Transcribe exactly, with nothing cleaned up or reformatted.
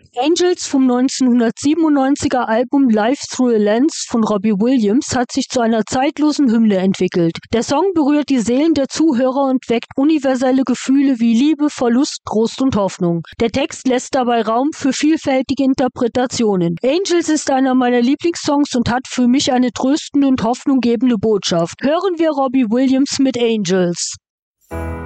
Angels vom neunzehnhundertsiebenundneunziger Album Live Through a Lens von Robbie Williams hat sich zu einer zeitlosen Hymne entwickelt. Der Song berührt die Seelen der Zuhörer und weckt universelle Gefühle wie Liebe, Verlust, Trost und Hoffnung. Der Text lässt dabei Raum für vielfältige Interpretationen. Angels ist einer meiner Lieblingssongs und hat für mich eine tröstende und hoffnunggebende Botschaft. Hören wir Robbie Williams mit Angels.